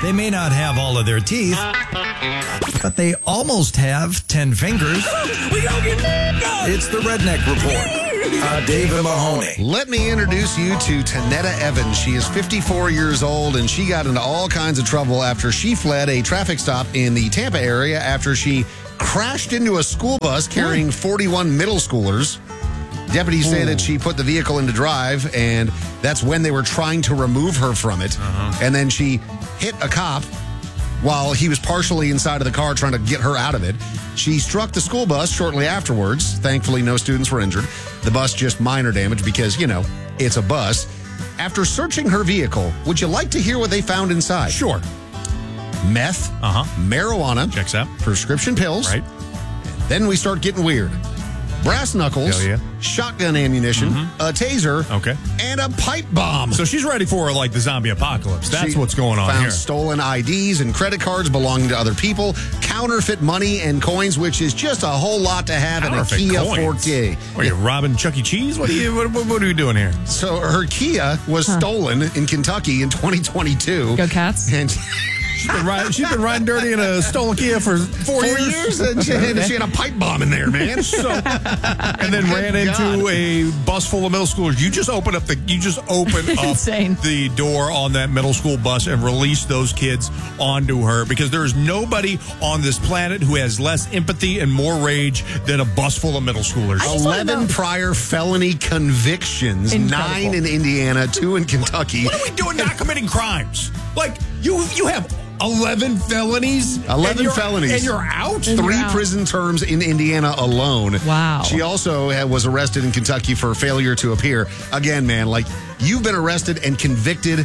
They may not have all of their teeth, but they almost have 10 fingers. It's the Redneck Report. David Mahoney. Let me introduce you to Tanetta Evans. She is 54 years old, and she got into all kinds of trouble after she fled a traffic stop in the Tampa area after she crashed into a school bus carrying 41 middle schoolers. Deputies say that she put the vehicle into drive, and that's when they were trying to remove her from it. And then she hit a cop while he was partially inside of the car trying to get her out of it. She struck the school bus shortly afterwards. Thankfully, no students were injured. The bus just minor damage because, it's a bus. After searching her vehicle, would you like to hear what they found inside? Sure. Meth, marijuana, Checks out. prescription pills. Right. Then we start getting weird. Brass knuckles, Hell yeah. shotgun ammunition, a taser, Okay. and a pipe bomb. So she's ready for the zombie apocalypse. That's what's going on found here. stolen IDs and credit cards belonging to other people, counterfeit money and coins, which is just a whole lot to have in a Counterfeit Kia coins? Forte. Are you robbing Chuck E. Cheese? What are you doing here? So her Kia was stolen in Kentucky in 2022. Go Cats. And She's been riding dirty in a stolen Kia for 4 years. and she had a pipe bomb in there, man. And then ran into a bus full of middle schoolers. You just open up Insane. the door on that middle school bus and release those kids onto her, because there is nobody on this planet who has less empathy and more rage than a bus full of middle schoolers. 11 prior felony convictions, Incredible. 9 in Indiana, 2 in Kentucky. What are we doing not committing crimes? You have 11 felonies? 11 felonies. And you're out? 3 prison terms in Indiana alone. Wow. She also was arrested in Kentucky for failure to appear. Again, man, you've been arrested and convicted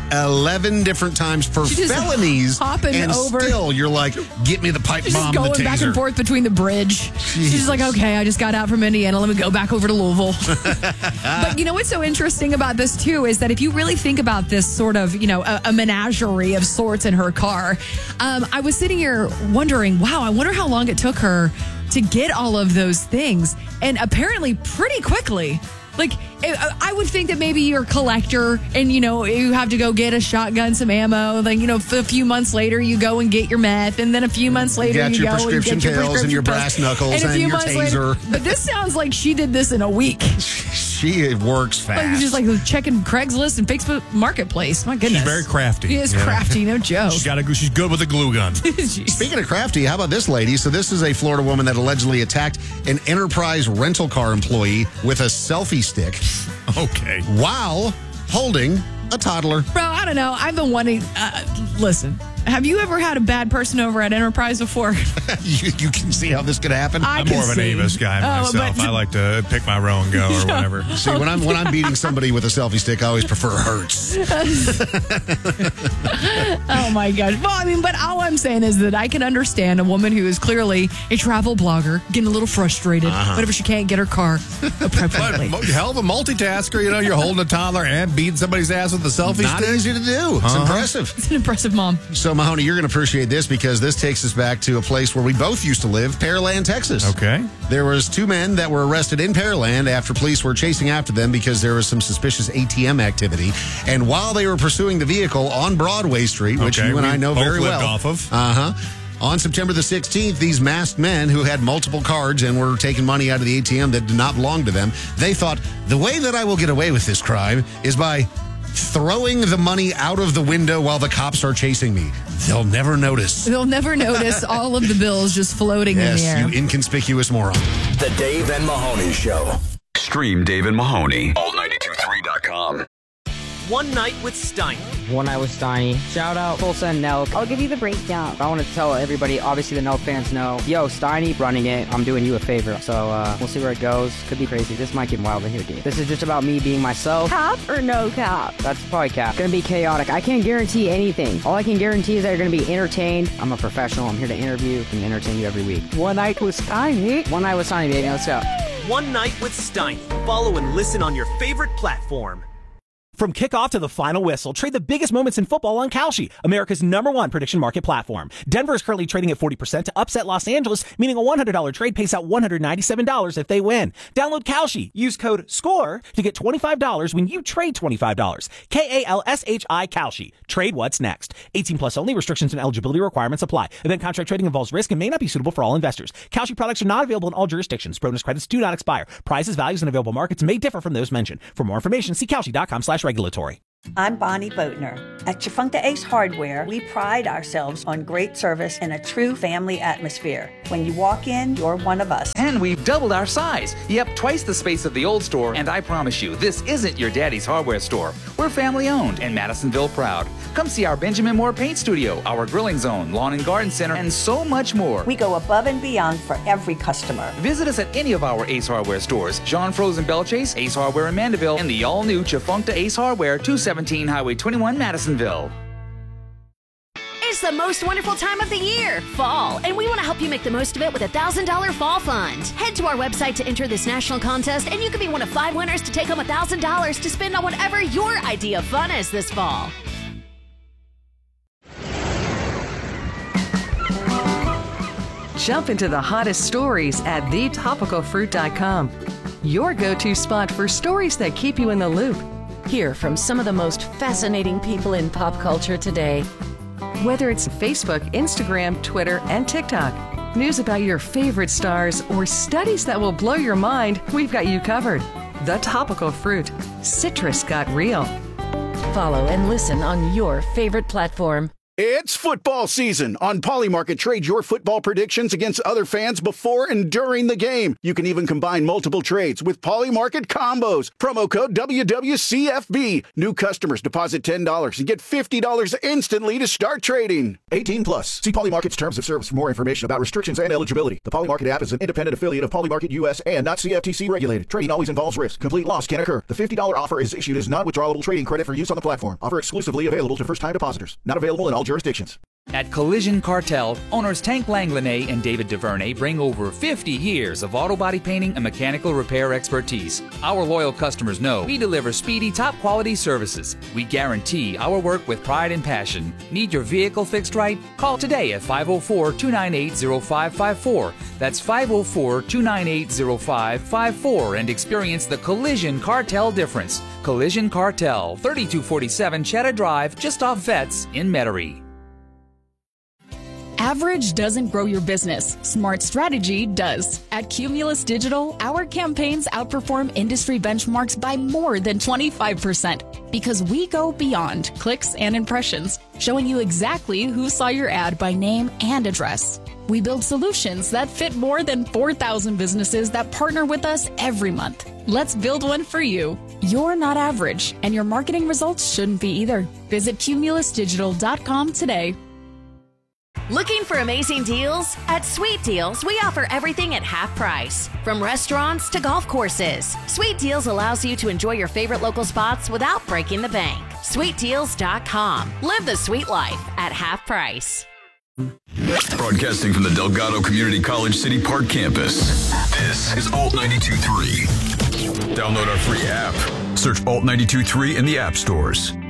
11 different times for She's just felonies, hopping and over. still you're like, get me the pipe She's bomb, just going the taser. back and forth between the bridge. She's just like, okay, I just got out from Indiana. Let me go back over to Louisville. But what's so interesting about this, too, is that if you really think about this sort of, a menagerie of sorts in her car, I was sitting here wondering, wow, I wonder how long it took her to get all of those things. And apparently pretty quickly. I would think that maybe you're a collector and, you have to go get a shotgun, some ammo. A few months later, you go and get your meth. And then a few months later, You got your go and prescription get your pills and your prescription brass pills. knuckles a and few your months later- taser. but this sounds like she did this in a week. She works fast. Just checking Craigslist and Facebook Marketplace. My goodness. She's very crafty. She is crafty, no joke. She's good with a glue gun. Jeez. Speaking of crafty, how about this lady? So this is a Florida woman that allegedly attacked an Enterprise rental car employee with a selfie stick Okay. while holding a toddler. Bro, I don't know. I've been wanting... listen, have you ever had a bad person over at Enterprise before? You can see how this could happen. I'm more of an Avis guy myself. I like to pick my row and go or whatever. See, when I'm beating somebody with a selfie stick, I always prefer Hertz. Oh my gosh. Well, but all I'm saying is that I can understand a woman who is clearly a travel blogger getting a little frustrated whenever she can't get her car appropriately. Hell of a multitasker. You're holding a toddler and beating somebody's ass with a selfie Not stick. easy to do. It's impressive. It's an impressive mom. So, Mahoney, you're going to appreciate this because this takes us back to a place where we both used to live, Pearland, Texas. Okay. There was 2 men that were arrested in Pearland after police were chasing after them because there was some suspicious ATM activity. And while they were pursuing the vehicle on Broadway Street, which you and I know both very lived well. off of. On September the 16th, these masked men who had multiple cards and were taking money out of the ATM that did not belong to them, they thought, the way that I will get away with this crime is by throwing the money out of the window while the cops are chasing me. They'll never notice. They'll never notice all of the bills just floating in the Yes, air. you inconspicuous moron. The Dave and Mahoney Show. Stream Dave and Mahoney. All923.com. One Night with Steiny. One Night with Steiny. Shout out Full Send Nelk. I'll give you the breakdown. I want to tell everybody, obviously the Nelk fans know, yo, Steiny running it. I'm doing you a favor. So we'll see where it goes. Could be crazy. This might get wild in here, dude. This is just about me being myself. Cap or no cap? That's probably cap. Gonna be chaotic. I can't guarantee anything. All I can guarantee is that you're gonna be entertained. I'm a professional. I'm here to interview and entertain you every week. One Night with Steiny. One Night with Steiny, baby. Let's go. One Night with Steiny. Follow and listen on your favorite platform. From kickoff to the final whistle, trade the biggest moments in football on Kalshi, America's #1 prediction market platform. Denver is currently trading at 40% to upset Los Angeles, meaning a $100 trade pays out $197 if they win. Download Kalshi. Use code SCORE to get $25 when you trade $25. KALSHI Kalshi. Trade what's next. 18 plus only. Restrictions and eligibility requirements apply. Event contract trading involves risk and may not be suitable for all investors. Kalshi products are not available in all jurisdictions. Bonus credits do not expire. Prices, values, and available markets may differ from those mentioned. For more information, see Kalshi.com/regulatory. I'm Bonnie Boatner. At Chafuncta Ace Hardware, we pride ourselves on great service and a true family atmosphere. When you walk in, you're one of us. And we've doubled our size. Yep, twice the space of the old store, and I promise you, this isn't your daddy's hardware store. We're family owned and Madisonville proud. Come see our Benjamin Moore Paint Studio, our grilling zone, lawn and garden center, and so much more. We go above and beyond for every customer. Visit us at any of our Ace Hardware stores. Jean Frozen Bellchase, Ace Hardware in Mandeville, and the all-new Chafuncta Ace Hardware, 217 Highway 21, Madisonville. It's the most wonderful time of the year, fall, and we want to help you make the most of it with a $1,000 fall fund. Head to our website to enter this national contest, and you could be one of 5 winners to take home $1,000 to spend on whatever your idea of fun is this fall. Jump into the hottest stories at thetopicalfruit.com. Your go-to spot for stories that keep you in the loop. Hear from some of the most fascinating people in pop culture today. Whether it's Facebook, Instagram, Twitter, and TikTok, news about your favorite stars, or studies that will blow your mind, we've got you covered. The Topical Fruit. Citrus got real. Follow and listen on your favorite platform. It's football season. On Polymarket, trade your football predictions against other fans before and during the game. You can even combine multiple trades with Polymarket combos. Promo code WWCFB. New customers deposit $10 and get $50 instantly to start trading. 18 plus. See Polymarket's terms of service for more information about restrictions and eligibility. The Polymarket app is an independent affiliate of Polymarket US and not CFTC regulated. Trading always involves risk. Complete loss can occur. The $50 offer is issued as non-withdrawable trading credit for use on the platform. Offer exclusively available to first-time depositors. Not available in all jurisdictions. At Collision Cartel, owners Tank Langlanay and David DuVernay bring over 50 years of auto body painting and mechanical repair expertise. Our loyal customers know we deliver speedy, top-quality services. We guarantee our work with pride and passion. Need your vehicle fixed right? Call today at 504-298-0554. That's 504-298-0554 and experience the Collision Cartel difference. Collision Cartel, 3247 Cheddar Drive, just off Vets in Metairie. Average doesn't grow your business. Smart strategy does. At Cumulus Digital, our campaigns outperform industry benchmarks by more than 25% because we go beyond clicks and impressions, showing you exactly who saw your ad by name and address. We build solutions that fit more than 4,000 businesses that partner with us every month. Let's build one for you. You're not average, and your marketing results shouldn't be either. Visit cumulusdigital.com today. Looking for amazing deals? At Sweet Deals, we offer everything at half price. From restaurants to golf courses, Sweet Deals allows you to enjoy your favorite local spots without breaking the bank. SweetDeals.com. Live the sweet life at half price. Broadcasting from the Delgado Community College City Park campus, this is Alt 92.3. Download our free app. Search Alt 92.3 in the app stores.